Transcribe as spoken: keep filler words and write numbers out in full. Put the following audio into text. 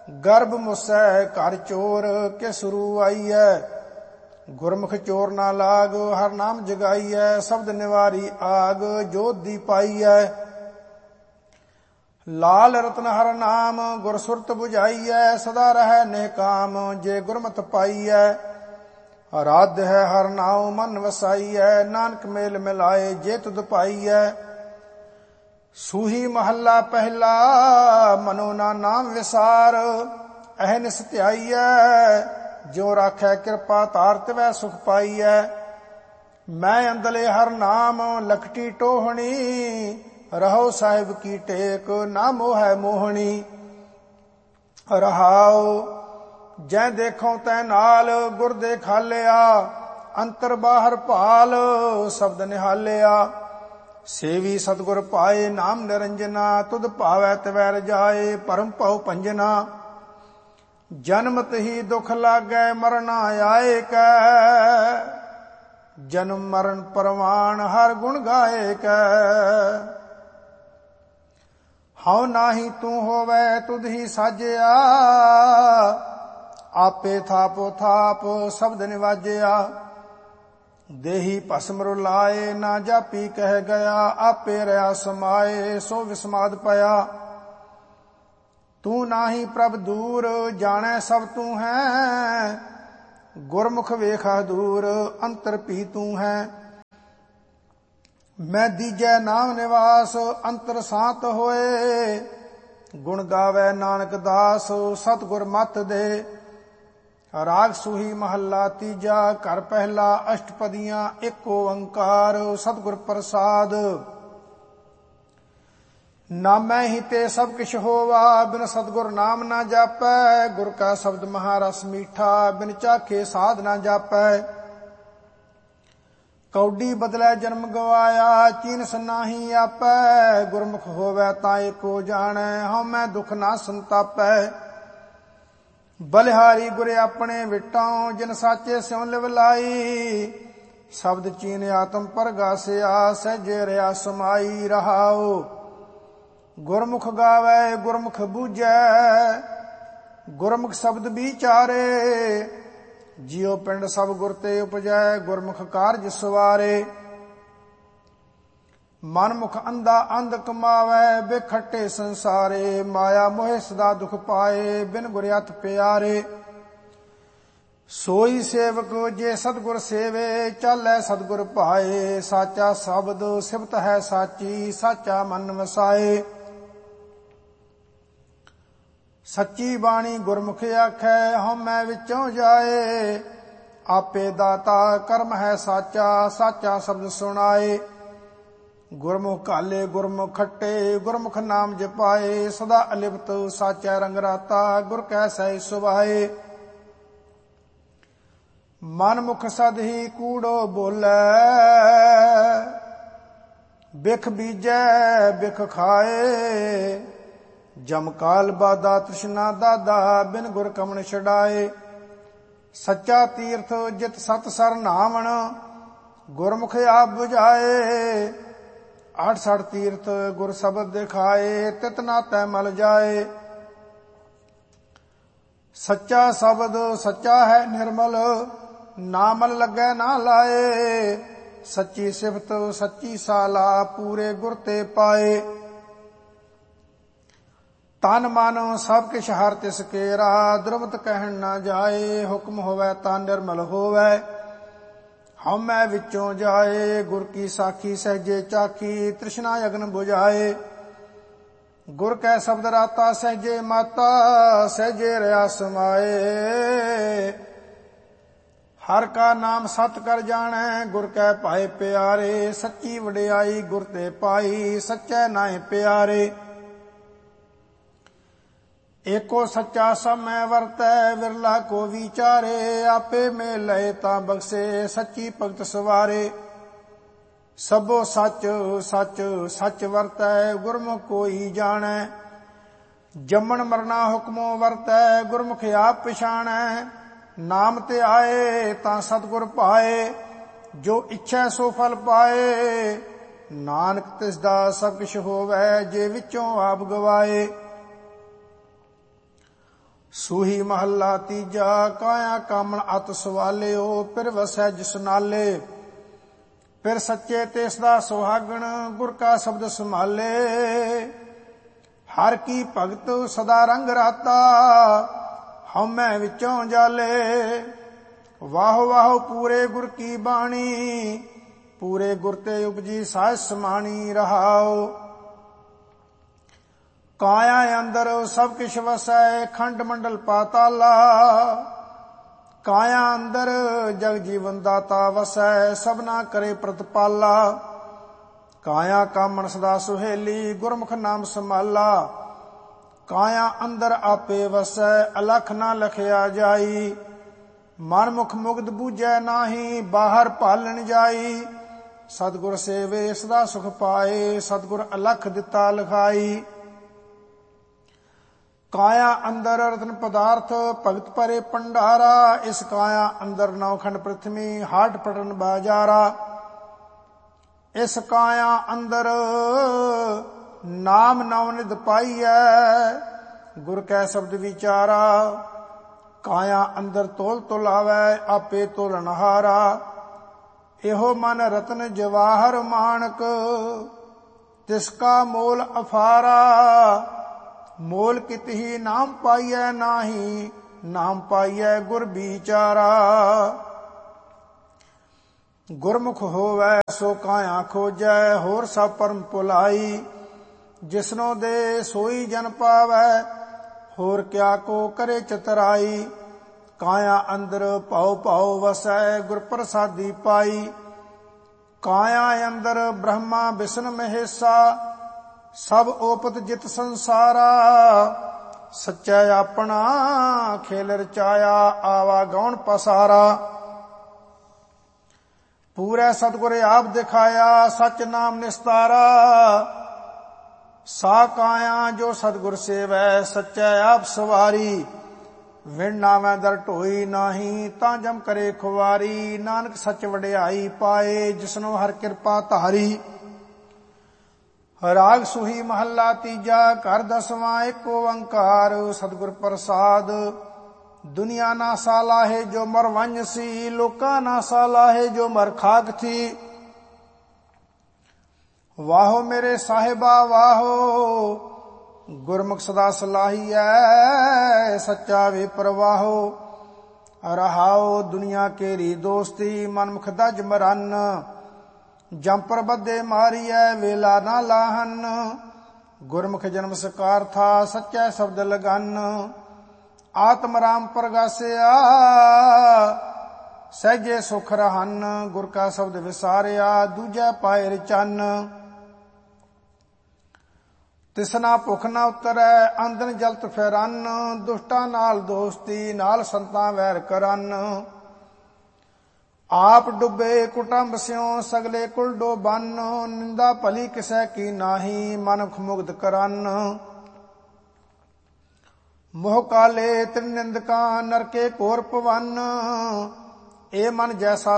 ਗਰਭ ਮੁਸੈ ਘਰ ਚੋਰ ਕਿਸ ਰੂ ਆਈਐ। ਗੁਰਮੁਖ ਚੋਰ ਨਾ ਲਾਗ ਹਰ ਨਾਮ ਜਗਾਈਐ। ਸ਼ਬਦ ਨਿਵਾਰੀ ਆਗ ਜੋਤ ਦੀ ਪਾਈਐ। ਲਾਲ ਰਤਨ ਹਰ ਨਾਮ ਗੁਰ ਸੁਰਤ 부ਝਾਈਐ। ਸਦਾ ਰਹੈ ਨਿਹਕਾਮ ਜੇ ਗੁਰਮਤਿ ਪਾਈਐ। ਰਾਧ ਹੈ ਹਰ ਨਾਉ ਮਨ ਵਸਾਈਐ। ਨਾਨਕ ਮੇਲ ਮਿਲਾਏ ਜੇ ਤੁਧ ਪਾਈਐ। ਸੂਹੀ ਮਹੱਲਾ ਪਹਿਲਾ ਮਨੋ ਨਾ ਨਾਮ ਵਿਸਾਰ। ਅਹਨਿਸ ਧਿਆਈਐ ਜੋ ਰਾਖੈ ਕਿਰਪਾ ਧਾਰ ਤਿਵੈ ਸੁਖ ਪਾਈਐ। ਮੈਂ ਅੰਦਲੇ ਹਰ ਨਾਮ ਲਖਟੀ ਟੋਹਣੀ। ਰਹੋ ਸਾਹਿਬ ਕੀ ਟੇਕ ਨਾ ਮੋਹੈ ਮੋਹਣੀ। ਰਹਾਉ ਜੈ ਦੇਖੋ ਤੈ ਨਾਲ ਗੁਰ ਦੇ ਖਾਲਿਆ। ਅੰਤਰ ਬਾਹਰ ਭਾਲ ਸ਼ਬਦ ਨਿਹਾਲਿਆ। ਸੇਵੀ ਸਤਿਗੁਰ ਪਾਏ ਨਾਮ ਨਿਰੰਜਨਾ। ਤੁਧ ਭਾਵੈ ਤਿਵੈ ਰਜਾਏ ਭਰਮ ਭਉ ਭੰਜਨਾ। ਜਨਮਤ ਹੀ ਦੁਖ ਲਾਗੈ ਮਰਨਾ ਆਏ ਕੈ। ਜਨਮ ਮਰਨ ਪਰਵਾਨ ਹਰ ਗੁਣ ਗਾਏ ਕੈ। ਹਉ ਨਾਹੀ ਤੂੰ ਹੋਵੈ ਤੁਧ ਹੀ ਸਾਜਿਆ। ਆਪੇ ਥਾਪੋ ਥਾਪ ਸ਼ਬਦ ਨਿਵਾਜਿਆ। ਦੇਹੀ ਭਸਮ ਰੁਲਾਏ ਨਾ ਜਾਪੀ ਕਹਿ ਗਿਆ। ਆਪੇ ਰਿਆ ਸਮਾਏ ਸੋ ਵਿਸਮਾਦ ਪਿਆ। ਤੂੰ ਨਾਹੀ ਪ੍ਰਭ ਦੂਰ ਜਾਣੈ ਸਭ ਤੂੰ ਹੈ। ਗੁਰਮੁਖ ਵੇਖਾ ਦੂਰ ਅੰਤਰ ਭੀ ਤੂੰ ਹੈ। ਮੈਂ ਦੀਜੈ ਨਾਮ ਨਿਵਾਸ ਅੰਤਰ ਸਾਤ ਹੋਏ। ਗੁਣ ਗਾਵੇ ਨਾਨਕ ਦਾਸ ਸਤਿਗੁਰ ਮੱਤ ਦੇ। ਰਾਗ ਸੂਹੀ ਮਹੱਲਾ ਤੀਜਾ ਘਰ ਪਹਿਲਾ ਅਸ਼ਟਪਦੀਆਂ ਇੱਕ ਓੰਕਾਰ ਸਤਿਗੁਰ ਪ੍ਰਸਾਦ। ਨਾਮੈ ਹੀ ਤੇ ਸਭ ਕਿਛ ਹੋਵਾ ਬਿਨ ਸਤਿਗੁਰ ਨਾਮ ਨਾ ਜਾਪੈ। ਗੁਰ ਕਾ ਸ਼ਬਦ ਮਹਾਰਸ ਮੀਠਾ ਬਿਨ ਚਾਖੇ ਸਾਧ ਨਾ ਜਾਪੈ। ਕੌਡੀ ਬਦਲੇ ਜਨਮ ਗਵਾਇਆ ਚੀਨਸ ਨਾਹੀ ਆਪੈ। ਗੁਰਮੁਖ ਹੋਵੈ ਤਾਂ ਏਕੋ ਜਾਣੈ ਹਉ ਮੈਂ ਦੁਖ ਨਾ ਸੰਤਾਪੈ। ਬਲਿਹਾਰੀ ਗੁਰ ਆਪਣੇ ਵਿਟਾਉ ਜਿਨ ਸਾਚੇ ਸਿਉ ਲਿਵ ਲਾਈ। ਸ਼ਬਦ ਚੀਨ ਆਤਮ ਪਰਗਾਸਿਆ ਸਹਿਜੇ ਰਿਆ ਸਮਾਈ। ਰਹਾਉ ਗੁਰਮੁਖ ਗਾਵੇ ਗੁਰਮੁਖ ਬੂਝੈ। ਗੁਰਮੁਖ ਸ਼ਬਦ ਵਿਚਾਰੇ। ਜਿਉ ਪਿੰਡ ਸਭ ਗੁਰ ਤੇ ਉਪਜੈ ਗੁਰਮੁਖ ਕਾਰਜ ਸਵਾਰੇ। ਮਨਮੁਖ ਅੰਧਾ ਅੰਧ ਕਮਾਵੈ ਬੇਖੱਟੇ ਸੰਸਾਰੇ। ਮਾਇਆ ਮੋਹਿ ਸਦਾ ਦੁਖ ਪਾਏ ਬਿਨ ਗੁਰ ਅਤ ਪਿਆਰੇ। ਸੋਈ ਸੇਵਕ ਜੇ ਸਤਿਗੁਰ ਸੇਵੇ ਚਾਲੈ ਸਤਿਗੁਰ ਭਾਏ। ਸਾਚਾ ਸ਼ਬਦ ਸਿਫਤ ਹੈ ਸਾਚੀ ਸਾਚਾ ਮਨ ਵਸਾਏ। ਸੱਚੀ ਬਾਣੀ ਗੁਰਮੁਖ ਆਖੈ ਹਉਮੈ ਵਿੱਚੋਂ ਜਾਏ। ਆਪੇ ਦਾਤਾ ਕਰਮ ਹੈ ਸਾਚਾ ਸਾਚਾ ਸ਼ਬਦ ਸੁਣਾਏ। ਗੁਰਮੁਖ ਘਾਲੇ ਗੁਰਮੁਖ ਖੱਟੇ ਗੁਰਮੁਖ ਨਾਮ ਜਪਾਏ। ਸਦਾ ਅਲਿਪਤ ਸਾਚਾ ਰੰਗ ਰਾਤਾ ਗੁਰ ਕੈ ਸਹਿ ਸੁਭਾਏ। ਮਨ ਮੁਖ ਸਦ ਹੀ ਕੂੜੋ ਬੋਲੇ। ਬਿਖ ਬੀਜੈ ਬਿਖ ਖਾਏ। ਜਮ ਕਾਲ ਬਾਦਾ ਤ੍ਰਿਸ਼ਨਾ ਦਾਦਾ ਬਿਨ ਗੁਰ ਕਮਣ ਛਡਾਏ। ਸੱਚਾ ਤੀਰਥ ਜਿਤ ਸਤ ਸਰ ਨਾਵਣ ਗੁਰਮੁਖ ਆਪ 부ਝਾਏ। ਆਠ ਸਠ ਤੀਰਥ ਗੁਰ ਸ਼ਬਦ ਦਿਖਾਏ ਤਿਤ ਨਾਤੈ ਮਲ ਜਾਏ। ਸੱਚਾ ਸ਼ਬਦ ਸੱਚਾ ਹੈ ਨਿਰਮਲ ਨਾ ਮਲ ਲੱਗੈ ਨਾ ਲਾਏ। ਸੱਚੀ ਸਿਫਤ ਸੱਚੀ ਸਾਲਾ ਪੂਰੇ ਗੁਰ ਤੇ ਪਾਏ। ਤਨ ਮਨ ਸਭ ਕਿਛ ਹਰ ਤਿਸ ਕੇਰਾ ਦੁਰਮਤ ਕਹਿਣ ਨਾ ਜਾਏ। ਹੁਕਮ ਹੋਵੈ ਤਾਂ ਨਿਰਮਲ ਹੋਵੈ ਹਉਮੈ ਵਿੱਚੋਂ ਜਾਏ। ਗੁਰ ਕੀ ਸਾਖੀ ਸਹਿਜੇ ਚਾਖੀ ਤ੍ਰਿਸ਼ਨਾ ਅਗਨ 부ਝਾਏ। ਗੁਰ ਕੈ ਸ਼ਬਦ ਰਾਤਾ ਸਹਿਜੇ ਮਾਤਾ ਸਹਿਜੇ ਰਿਆ ਸਮਾਏ। ਹਰ ਕਾ ਨਾਮ ਸਤ ਕਰ ਜਾਣੈ ਗੁਰ ਕੈ ਭਾਏ ਪਿਆਰੇ। ਸੱਚੀ ਵਡਿਆਈ ਗੁਰ ਤੇ ਪਾਈ ਸੱਚੈ ਨਾਏ ਪਿਆਰੇ। ਏਕੋ ਸੱਚਾ ਸਭ ਮੈਂ ਵਰਤੈ ਵਿਰਲਾ ਕੋ ਵਿਚਾਰੇ। ਆਪੇ ਮੇ ਲਏ ਤਾਂ ਬਖਸ਼ੇ ਸੱਚੀ ਭਗਤ ਸਵਾਰੇ। ਸਭੋ ਸੱਚ ਸੱਚ ਸੱਚ ਵਰਤੈ ਗੁਰਮੁਖ ਕੋਈ ਜਾਣੈ। ਜੰਮਣ ਮਰਨਾ ਹੁਕਮੋ ਵਰਤੈ ਗੁਰਮੁਖ ਆਪ ਪਛਾਣੈ। ਨਾਮ ਤੇ ਆਏ ਤਾਂ ਸਤਿਗੁਰ ਭਾਏ ਜੋ ਇੱਛੈ ਸੋ ਫਲ ਪਾਏ। ਨਾਨਕ ਤਿਸ ਦਾ ਸਭ ਕਿਛ ਹੋਵੈ ਜੇ ਵਿੱਚੋਂ ਆਪ ਗਵਾਏ। ਸੂਹੀ ਮਹੱਲਾ ਤੀਜਾ। ਕਾਇਆ ਕਾਮਣ ਅਤ ਸਵਾਲਿਓ, ਫਿਰ ਵਸੈ ਜਿਸ ਨਾਲੇ। ਫਿਰ ਸੱਚੇ ਤਿਸ ਦਾ ਸੁਹਾਗਣ, ਗੁਰ ਕਾ ਸ਼ਬਦ ਸੰਭਾਲੇ। ਹਰ ਕੀ ਭਗਤ ਸਦਾ ਰੰਗ ਰਾਤਾ, ਹਉਮੈ ਵਿੱਚੋਂ ਜਾਲੇ। ਵਾਹੋ ਵਾਹੋ ਪੂਰੇ ਗੁਰ ਕੀ ਬਾਣੀ, ਪੂਰੇ ਗੁਰ ਤੇ ਉਪਜੀ ਸਾਜ ਸਮਾਣੀ। ਰਹਾਉ ਕਾਇਆ ਅੰਦਰ ਸਭ ਕਿਛ ਵਸੈ, ਖੰਡ ਮੰਡਲ ਪਾਤਾਲਾ। ਕਾਇਆ ਅੰਦਰ ਜਗ ਜੀਵਨ ਦਾਤਾ ਵਸੈ, ਸਭਨਾ ਕਰੇ ਪ੍ਰਤਪਾਲਾ। ਕਾਇਆ ਕਾਮਣ ਸਦਾ ਸੁਹੇਲੀ, ਗੁਰਮੁਖ ਨਾਮ ਸੰਭਾਲਾ। ਕਾਇਆ ਅੰਦਰ ਆਪੇ ਵਸੈ, ਅਲਖ ਨਾ ਲਖਿਆ ਜਾਈ। ਮਨ ਮੁਖ ਮੁਗਧ ਬੂਝੈ ਨਾਹੀ, ਬਾਹਰ ਭਾਲਣ ਜਾਈ। ਸਤਿਗੁਰ ਸੇਵੇ ਸਦਾ ਸੁਖ ਪਾਏ, ਸਤਿਗੁਰ ਅਲਖ ਦਿੱਤਾ ਲਿਖਾਈ। ਕਾਇਆ ਅੰਦਰ ਰਤਨ ਪਦਾਰਥ, ਭਗਤ ਪਰੇ ਭੰਡਾਰਾ। ਇਸ ਕਾਇਆ ਅੰਦਰ ਨੌਖੰਡ ਪ੍ਰਿਥਵੀ, ਹਾਟ ਪਟਨ ਬਾਜਾਰਾ। ਇਸ ਕਾਇਆ ਅੰਦਰ ਨਾਮ ਨੌ ਨਿਧ ਪਾਈਐ, ਗੁਰ ਕੈ ਸ਼ਬਦ ਵਿਚਾਰਾ। ਕਾਇਆ ਅੰਦਰ ਤੋਲ ਤੁਲਾਵੈ, ਆਪੇ ਤੋਲਨਹਾਰਾ। ਇਹੋ ਮਨ ਰਤਨ ਜਵਾਹਰ ਮਾਣਕ, ਤਿਸ ਕਾ ਮੋਲ ਅਫਾਰਾ। ਮੋਲ ਕਿਤਹੀ ਨਾਮ ਪਾਈਐ ਨਾਹੀ, ਨਾਮ ਪਾਈਐ ਗੁਰ ਵਿਚਾਰਾ। ਗੁਰਮੁਖ ਹੋਵੈ ਸੋ ਕਾਇਆ ਖੋਜੈ, ਹੋਰ ਸਭ ਪਰਮ ਭੁਲਾਈ। ਜਿਸਨੋ ਦੇ ਸੋਈ ਜਨ ਪਾਵੈ, ਹੋਰ ਕਿਆ ਕੋ ਕਰੇ ਚਤਰਾਈ। ਕਾਇਆ ਅੰਦਰ ਭਉ ਭਉ ਵਸੈ, ਗੁਰ ਪ੍ਰਸਾਦੀ ਪਾਈ। ਕਾਇਆ ਅੰਦਰ ਬ੍ਰਹਮਾ ਵਿਸ਼ਨ ਮਹੇਸ਼ਾ, ਸਭ ਓਪਤ ਜਿਤ ਸੰਸਾਰਾ। ਸੱਚਾ ਆਪਣਾ ਖੇਲ ਰਚਾਇਆ, ਆਵਾ ਗੌਣ ਪਸਾਰਾ। ਪੂਰੇ ਸਤਿਗੁਰ ਆਪ ਦਿਖਾਇਆ, ਸਚ ਨਾਮ ਨਿਸਤਾਰਾ। ਸਾ ਕਾਇਆ ਜੋ ਸਤਿਗੁਰ ਸੇਵੈ, ਸੱਚਾ ਆਪ ਸਵਾਰੀ। ਵਿਣ ਨਾਵੈ ਦਰ ਢੋਈ ਨਾਹੀ, ਤਾਂ ਜਮ ਕਰੇ ਖੁਵਾਰੀ। ਨਾਨਕ ਸੱਚ ਵਡਿਆਈ ਪਾਏ, ਜਿਸਨੋ ਹਰ ਕਿਰਪਾ ਧਾਰੀ। ਰਾਗ ਸੂਹੀ ਮਹੱਲਾ ਤੀਜਾ। ਘਰ ਦਸਵਾਂ ਏਕ ਓੰਕਾਰ, ਸਤਿਗੁਰ ਪ੍ਰਸਾਦ। ਦੁਨੀਆ ਨਾ ਸਾਲਾਹੇ ਜੋ ਮਰ ਵੰਝ ਸੀ, ਲੋਕਾਂ ਨਾ ਸਾਲਾਹੇ ਜੋ ਮਰ ਖਾਕ ਥੀ। ਵਾਹੋ ਮੇਰੇ ਸਾਹਿਬਾ ਵਾਹੋ, ਗੁਰਮੁਖ ਸਦਾ ਸਲਾਹੀਐ, ਸੱਚਾ ਵੇ ਪ੍ਰਵਾਹੋ। ਰਹਾਉ ਦੁਨੀਆ ਕੇਰੀ ਦੋਸਤੀ, ਮਨਮੁਖ ਦਜ ਮਰਨ। ਜੰਪਰ ਬੱਧੇ ਮਾਰੀਐ, ਵੇਲਾ ਨਾ ਲਾਹਨ। ਗੁਰਮੁਖ ਜਨਮ ਸਕਾਰ ਥਾ, ਸੱਚਾ ਸ਼ਬਦ ਲਗਨ। ਆਤਮ ਰਾਮ ਪ੍ਰਗਾਸਿਆ, ਸਹਿਜੇ ਸੁਖ ਰਹਨ। ਗੁਰ ਕਾ ਸ਼ਬਦ ਵਿਸਾਰਿਆ, ਦੂਜਾ ਪਾਏ ਰਚਨ। ਤਿਸਨਾ ਭੁਖ ਨਾ ਉਤਰੈ, ਅੰਦਨ ਜਲਤ ਫੇਰਨ। ਦੁਸ਼ਟਾਂ ਨਾਲ ਦੋਸਤੀ, ਨਾਲ ਸੰਤਾਂ ਵੈਰ ਕਰਨ। ਆਪ ਡੁੱਬੇ ਕੁਟੰਬ ਸਿਉ, ਸਗਲੇ ਕੁਲ ਡੋਬਨ। ਨਿੰਦਾ ਭਲੀ ਕਿਸੈ ਕੀ ਨਾਹੀ, ਮਨੁਖ ਮੁਗਧ ਕਰਨ। ਮੋਹ ਕਾਲੇ ਤ੍ਰਿਨਿੰਦਕਾਂ, ਨਰਕੇ ਘੋਰ ਭਵਨ। ਇਹ ਮਨ ਜੈਸਾ